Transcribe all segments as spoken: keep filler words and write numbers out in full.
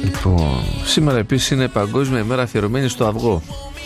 Λοιπόν, σήμερα επίσης είναι Παγκόσμια ημέρα αφιερωμένη στο αυγό.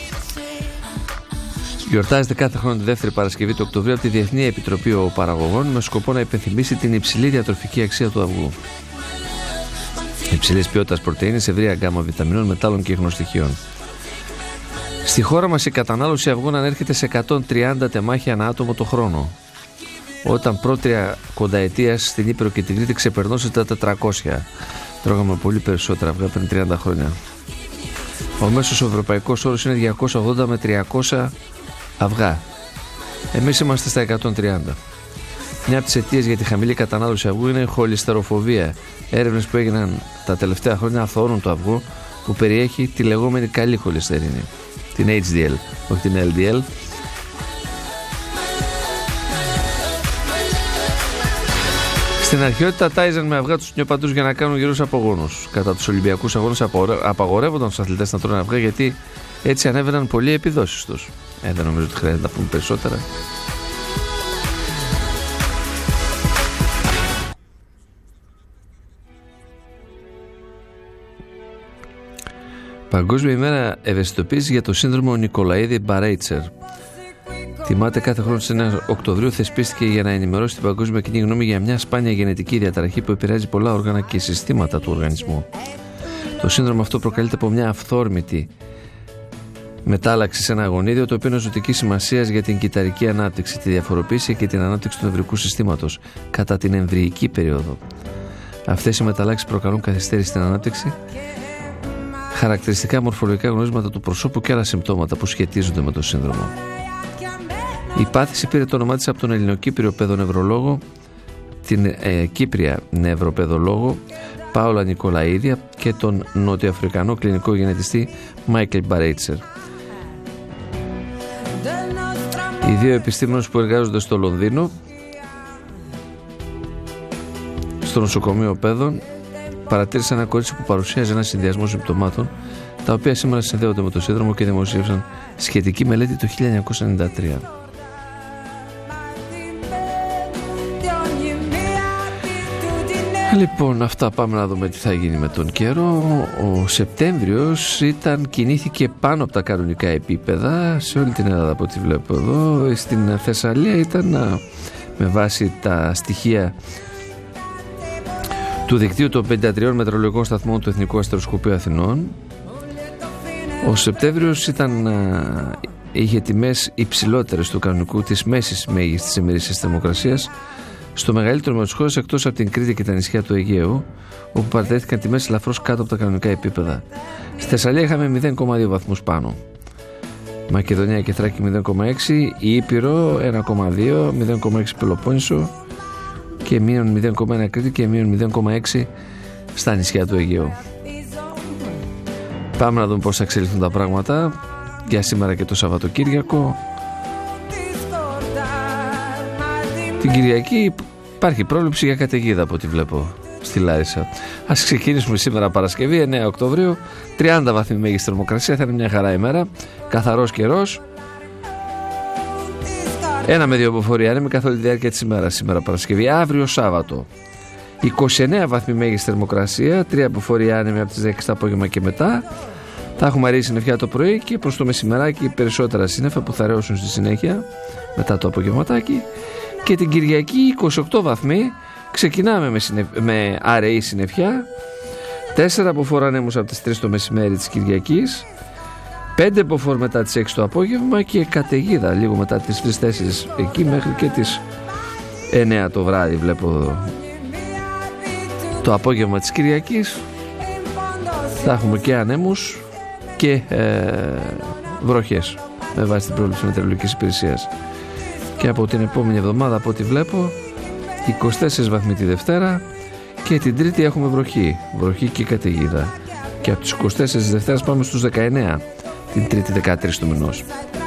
Γιορτάζεται κάθε χρόνο τη δεύτερη Παρασκευή του Οκτωβρίου από τη Διεθνή Επιτροπή Παραγωγών με σκοπό να υπενθυμίσει την υψηλή διατροφική αξία του αυγού. Υψηλής ποιότητας πρωτεΐνης, ευρεία γκάμα βιταμινών, μετάλλων και ίχνοστοιχείων. Στη χώρα μας η κατανάλωση αυγών ανέρχεται σε εκατόν τριάντα τεμάχια ανά άτομο το χρόνο, όταν πρώτη κονταετίας στην Ήπειρο και την Κρήτη ξεπερνούσε τα τετρακόσια. Τρώγαμε πολύ περισσότερα αυγά πριν τριάντα χρόνια. Ο μέσος ευρωπαϊκός όρος είναι διακόσια ογδόντα με τριακόσια αυγά. Εμείς είμαστε στα εκατόν τριάντα. Μια από τις αιτίες για τη χαμηλή κατανάλωση αυγού είναι η χολυστεροφοβία. Έρευνες που έγιναν τα τελευταία χρόνια αθωώνουν το αυγό που περιέχει τη λεγόμενη καλή χολυστερίνη, την έιτς ντι ελ, όχι την ελ ντι ελ. Στην αρχαιότητα τάιζαν με αυγά τους νιοπαντούς για να κάνουν γερούς απογόνους. Κατά τους Ολυμπιακούς αγώνες απαγορεύονταν στους αθλητές να τρώνε αυγά, γιατί έτσι ανέβαιναν πολύ οι επιδόσεις τους. Ε, δεν νομίζω ότι χρειάζεται να πούμε περισσότερα. Παγκόσμια ημέρα ευαισθητοποίηση για το σύνδρομο Νικολαίδη-Μπαρέιτσερ. Τιμάται κάθε χρόνο στις εννέα Οκτωβρίου, θεσπίστηκε για να ενημερώσει την παγκόσμια κοινή γνώμη για μια σπάνια γενετική διαταραχή που επηρεάζει πολλά όργανα και συστήματα του οργανισμού. Το σύνδρομο αυτό προκαλείται από μια αυθόρμητη μετάλλαξη σε ένα γονίδιο, το οποίο είναι ζωτική σημασία για την κυταρική ανάπτυξη, τη διαφοροποίηση και την ανάπτυξη του νευρικού συστήματος κατά την εμβρυϊκή περίοδο. Αυτές οι μεταλλάξεις προκαλούν καθυστέρηση στην ανάπτυξη, χαρακτηριστικά μορφολογικά γνωρίσματα του προσώπου και άλλα συμπτώματα που σχετίζονται με το σύνδρομο. Η πάθηση πήρε το όνομά της από τον Ελληνοκύπριο παιδονευρολόγο, την ε, Κύπρια νευροπαιδολόγο Πάολα Νικολαίδη και τον νοτιοαφρικανό κλινικό γενετιστή Μάικλ Μπαρέιτσερ. Οι δύο επιστήμονες που εργάζονται στο Λονδίνο, στο νοσοκομείο παιδών, παρατήρησαν ένα κορίτσι που παρουσίαζε ένα συνδυασμό συμπτωμάτων, τα οποία σήμερα συνδέονται με το σύνδρομο, και δημοσίευσαν σχετική μελέτη το χίλια εννιακόσια ενενήντα τρία. Λοιπόν, αυτά, πάμε να δούμε τι θα γίνει με τον καιρό. Ο Σεπτέμβριος ήταν, κινήθηκε πάνω από τα κανονικά επίπεδα σε όλη την Ελλάδα από ό,τι βλέπω εδώ. Στην Θεσσαλία ήταν, με βάση τα στοιχεία του δικτύου των πενήντα τριών μετεωρολογικών σταθμών του Εθνικού Αστεροσκοπείου Αθηνών, ο Σεπτέμβριος ήταν, είχε τιμές υψηλότερες του κανονικού της μέσης μέγιστης ημερήσιας θερμοκρασίας στο μεγαλύτερο μέρος της χώρας, εκτός από την Κρήτη και τα νησιά του Αιγαίου, όπου παρατηρήθηκαν τιμές ελαφρώς κάτω από τα κανονικά επίπεδα. Στη Θεσσαλία είχαμε μηδέν κόμμα δύο βαθμούς πάνω. Μακεδονία και Θράκη μηδέν κόμμα έξι, η Ήπειρο ένα κόμμα δύο, μηδέν κόμμα έξι Πελοπόννησο και μείον μηδέν κόμμα ένα Κρήτη και μείον μηδέν κόμμα έξι στα νησιά του Αιγαίου. Πάμε να δούμε πώς θα εξελιχθούν τα πράγματα για σήμερα και το Σαββατοκύριακο. Την Κυριακή υπάρχει πρόβλεψη για καταιγίδα από ό,τι βλέπω στη Λάρισα. Ας ξεκινήσουμε σήμερα Παρασκευή εννέα Οκτωβρίου, τριάντα βαθμοί μέγιστη θερμοκρασία, θα είναι μια χαρά ημέρα, καθαρός καιρός. Ένα με δύο αποφορία άνεμη καθ' όλη τη διάρκεια της ημέρας σήμερα Παρασκευή. Αύριο Σάββατο είκοσι εννέα βαθμοί μέγιστη θερμοκρασία, τρία αποφορία άνεμη από τις δέκα το απόγευμα και μετά. Θα έχουμε αρρή συννεφιά το πρωί και προς το μεσημεράκι περισσότερα σύννεφα που θα ρέωσουν στη συνέχεια μετά το απογευματάκι. Και την Κυριακή είκοσι οκτώ βαθμοί, ξεκινάμε με, συνεφ... με αραιή συννεφιά, τέσσερα αποφόρ ανέμους από τις τρεις το μεσημέρι της Κυριακής, πέντε αποφόρ μετά τις έξι το απόγευμα και καταιγίδα λίγο μετά τις τρεις τέσσερις εκεί μέχρι και τις εννέα το βράδυ βλέπω εδώ. Το απόγευμα της Κυριακής θα έχουμε και ανέμους και ε, βροχές με βάση την πρόβλεψη μετεωρολογικής υπηρεσίας. Και από την επόμενη εβδομάδα, από ό,τι βλέπω, είκοσι τέσσερις βαθμοί τη Δευτέρα και την Τρίτη έχουμε βροχή, βροχή και καταιγίδα. Και από τους είκοσι τέσσερις της Δευτέρας πάμε στους δεκαεννέα την Τρίτη δεκατρείς του μηνός.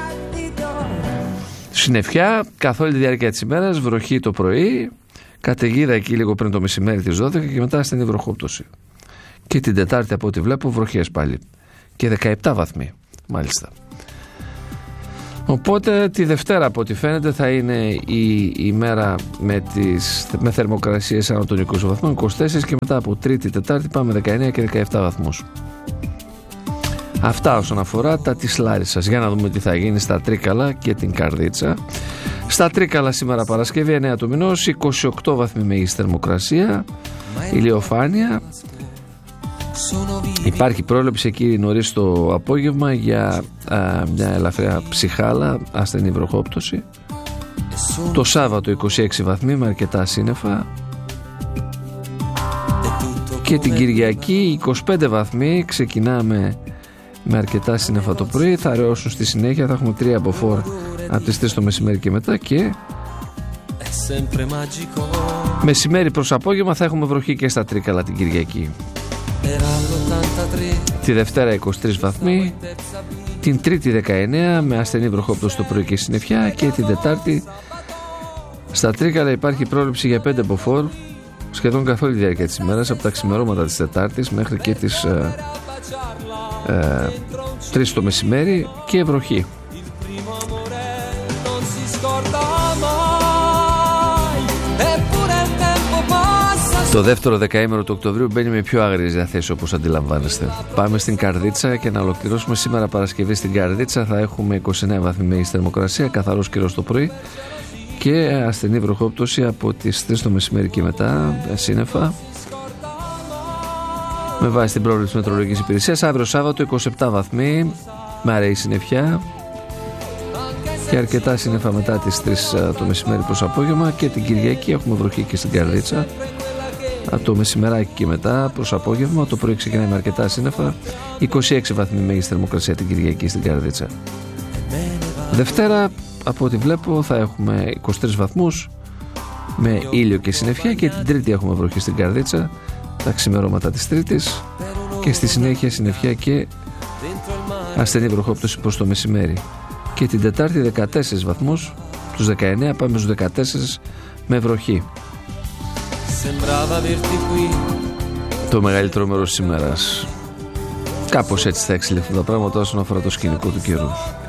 Συννεφιά καθ' όλη τη διάρκεια της ημέρας, βροχή το πρωί, καταιγίδα εκεί λίγο πριν το μεσημέρι της δώδεκα και μετά στην βροχόπτωση. Και την Τετάρτη από ό,τι βλέπω βροχές πάλι και δεκαεπτά βαθμοί μάλιστα. Οπότε τη Δευτέρα από ό,τι φαίνεται θα είναι η ημέρα με, τις, με θερμοκρασίες άνω των είκοσι βαθμών, είκοσι τέσσερα, και μετά από Τρίτη, Τετάρτη πάμε δεκαεννέα και δεκαεπτά βαθμούς. Αυτά όσον αφορά τα της Λάρισσας. Για να δούμε τι θα γίνει στα Τρίκαλα και την Καρδίτσα. Στα Τρίκαλα σήμερα Παρασκευή εννέα του μηνός, είκοσι οκτώ βαθμοί μέγιστη θερμοκρασία, ηλιοφάνεια. Υπάρχει πρόληψη εκεί νωρίς το απόγευμα για α, μια ελαφριά ψυχάλα, ασθενή βροχόπτωση. Το Σάββατο είκοσι έξι βαθμοί με αρκετά σύννεφα. Και την Κυριακή είκοσι πέντε βαθμοί, ξεκινάμε με αρκετά σύννεφα το πρωί, θα ρεώσουν στη συνέχεια, θα έχουμε τρία μποφόρ από τις τρεις το μεσημέρι και μετά, και μεσημέρι προς απόγευμα θα έχουμε βροχή και στα Τρίκαλα την Κυριακή. Τη Δευτέρα είκοσι τρεις βαθμοί, την Τρίτη δεκαεννέα με ασθενή βροχόπτωση το πρωί και συννεφιά, και την Τετάρτη στα Τρίκαλα υπάρχει πρόληψη για πέντε μποφόρ σχεδόν καθ' όλη τη διάρκεια της ημέρας, από τα ξημερώματα της Τετάρτης μέχρι και τις ε, ε, τρεις το μεσημέρι, και βροχή. Το δεύτερο δεκαήμερο του Οκτωβρίου μπαίνει με πιο άγριες διαθέσεις, όπως αντιλαμβάνεστε. Πάμε στην Καρδίτσα και να ολοκληρώσουμε σήμερα Παρασκευή. Στην Καρδίτσα θα έχουμε είκοσι εννέα βαθμοί μέγιστη θερμοκρασία, καθαρός καιρός το πρωί και ασθενή βροχόπτωση από τις τρεις το μεσημέρι και μετά, σύννεφα, με βάση την πρόβλεψη μετρολογικής υπηρεσίας. Αύριο Σάββατο είκοσι επτά βαθμοί με αραιή συννεφιά και αρκετά σύννεφα μετά τις τρεις το μεσημέρι προς απόγευμα, και την Κυριακή έχουμε βροχή και στην Καρδίτσα από το μεσημεράκι και μετά προς απόγευμα. Το πρωί ξεκινάει με αρκετά σύννεφα, είκοσι έξι βαθμοί μέγιστη θερμοκρασία την Κυριακή στην Καρδίτσα. Δευτέρα από ό,τι βλέπω θα έχουμε είκοσι τρεις βαθμούς με ήλιο και συννεφιά, και την Τρίτη έχουμε βροχή στην Καρδίτσα τα ξημερώματα της Τρίτης, και στη συνέχεια συννεφιά και ασθενή βροχόπτωση προς το μεσημέρι. Και την Τετάρτη δεκατέσσερις βαθμούς, τους δεκαεννέα πάμε στους δεκατέσσερα με βροχή. Το μεγαλύτερο μέρος της ημέρας. Κάπως έτσι θα εξελιχθούν τα πράγματα όσον αφορά το σκηνικό του καιρού.